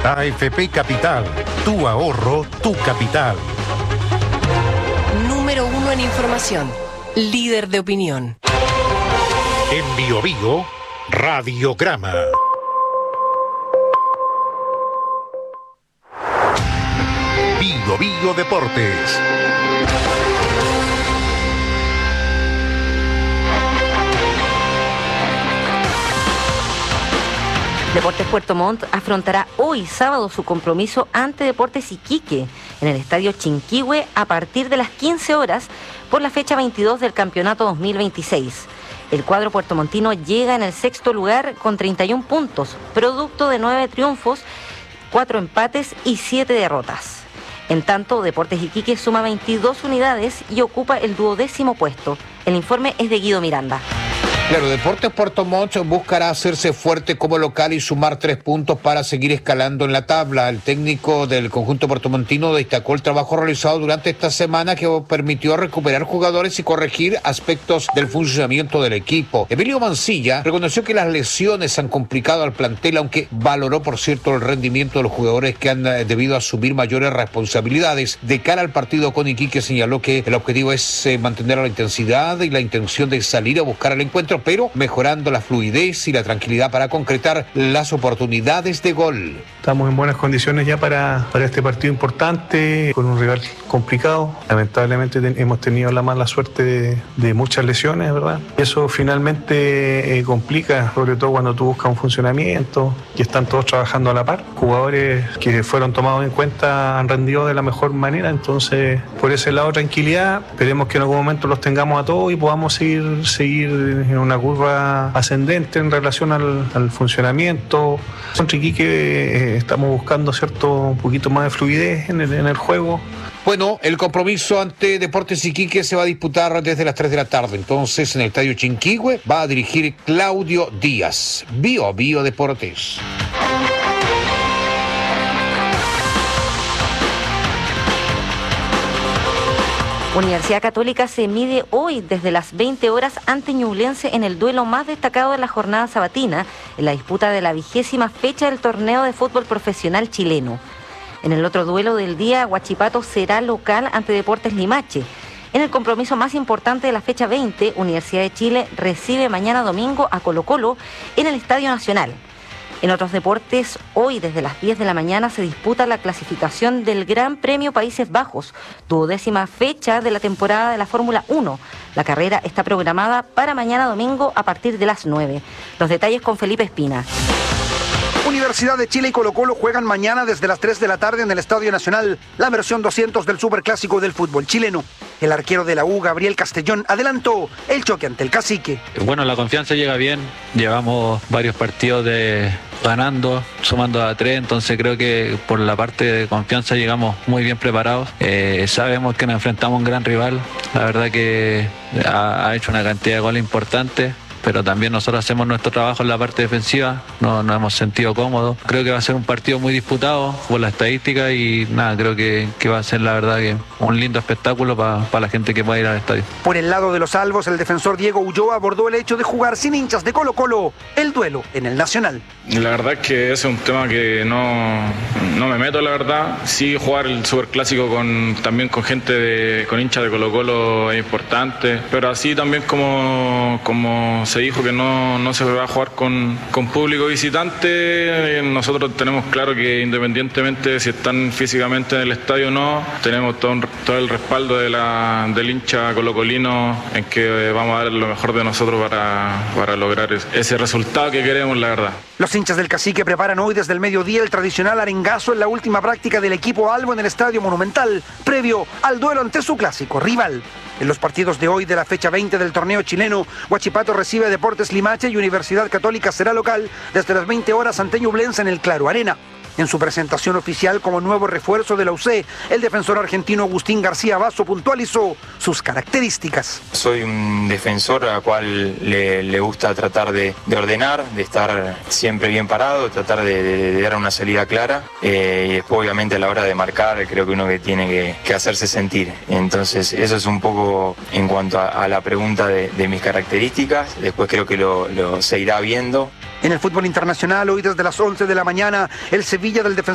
AFP Capital, tu ahorro, tu capital. Número 1 en información, líder de opinión. En Bio Bio, Radiograma. Bio Bio Deportes. Deportes Puerto Montt afrontará hoy sábado su compromiso ante Deportes Iquique en el estadio Chinquihue a partir de las 15 horas por la fecha 22 del campeonato 2026. El cuadro puertomontino llega en el sexto lugar con 31 puntos, producto de 9 triunfos, 4 empates y 7 derrotas. En tanto, Deportes Iquique suma 22 unidades y ocupa el 12º puesto. El informe es de Guido Miranda. Claro, Deportes Puerto Montt buscará hacerse fuerte como local y sumar 3 puntos para seguir escalando en la tabla. El técnico del conjunto puertomontino destacó el trabajo realizado durante esta semana que permitió recuperar jugadores y corregir aspectos del funcionamiento del equipo. Emilio Mancilla reconoció que las lesiones han complicado al plantel, aunque valoró, por cierto, el rendimiento de los jugadores que han debido asumir mayores responsabilidades. De cara al partido con Iquique señaló que el objetivo es mantener la intensidad y la intención de salir a buscar el encuentro, pero mejorando la fluidez y la tranquilidad para concretar las oportunidades de gol. Estamos en buenas condiciones ya para este partido importante, con un rival complicado. Lamentablemente hemos tenido la mala suerte de muchas lesiones, ¿verdad? Eso finalmente complica, sobre todo cuando tú buscas un funcionamiento y están todos trabajando a la par. Jugadores que fueron tomados en cuenta han rendido de la mejor manera, entonces por ese lado tranquilidad. Esperemos que en algún momento los tengamos a todos y podamos seguir en una curva ascendente en relación al funcionamiento. Contra Iquique estamos buscando, ¿cierto?, un poquito más de fluidez en el juego. Bueno, el compromiso ante Deportes Iquique se va a disputar desde las 3 de la tarde. Entonces, en el estadio Chinquihue va a dirigir Claudio Díaz. Bio Bio Deportes. Universidad Católica se mide hoy desde las 20 horas ante Ñublense en el duelo más destacado de la jornada sabatina, en la disputa de la 20ª fecha del torneo de fútbol profesional chileno. En el otro duelo del día, Huachipato será local ante Deportes Limache. En el compromiso más importante de la fecha 20, Universidad de Chile recibe mañana domingo a Colo-Colo en el Estadio Nacional. En otros deportes, hoy desde las 10 de la mañana se disputa la clasificación del Gran Premio Países Bajos, 12ª fecha de la temporada de la Fórmula 1. La carrera está programada para mañana domingo a partir de las 9. Los detalles con Felipe Espina. Universidad de Chile y Colo-Colo juegan mañana desde las 3 de la tarde en el Estadio Nacional, la versión 200 del Superclásico del fútbol chileno. El arquero de la U, Gabriel Castellón, adelantó el choque ante el Cacique. Bueno, la confianza llega bien, llevamos varios partidos ganando, sumando a 3, entonces creo que por la parte de confianza llegamos muy bien preparados. Sabemos que nos enfrentamos a un gran rival, la verdad que ha hecho una cantidad de goles importante, pero también nosotros hacemos nuestro trabajo en la parte defensiva, nos hemos sentido cómodos. Creo que va a ser un partido muy disputado por la estadística y nada, creo que va a ser la verdad que un lindo espectáculo para la gente que pueda ir al estadio. Por el lado de los albos, el defensor Diego Ulloa abordó el hecho de jugar sin hinchas de Colo-Colo, el duelo en el Nacional. La verdad es que ese es un tema que no me meto, la verdad. Sí, jugar el Superclásico también con gente con hinchas de Colo-Colo es importante, pero así también como se dijo que no se va a jugar con público visitante, nosotros tenemos claro que independientemente de si están físicamente en el estadio o no, tenemos todo el respaldo del hincha colocolino en que vamos a dar lo mejor de nosotros para lograr ese resultado que queremos, la verdad. Los hinchas del Cacique preparan hoy desde el mediodía el tradicional arengazo en la última práctica del equipo albo en el Estadio Monumental, previo al duelo ante su clásico rival. En los partidos de hoy de la fecha 20 del torneo chileno, Huachipato recibe a Deportes Limache y Universidad Católica será local desde las 20 horas ante Ñublense en el Claro Arena. En su presentación oficial como nuevo refuerzo de la UC, el defensor argentino Agustín García Basso puntualizó sus características. Soy un defensor al cual le gusta tratar de ordenar, de estar siempre bien parado, tratar de dar una salida clara y después obviamente a la hora de marcar creo que uno que tiene que hacerse sentir. Entonces eso es un poco en cuanto a la pregunta de mis características, después creo que lo se irá viendo. En el fútbol internacional, hoy desde las 11 de la mañana, el Sevilla del defensor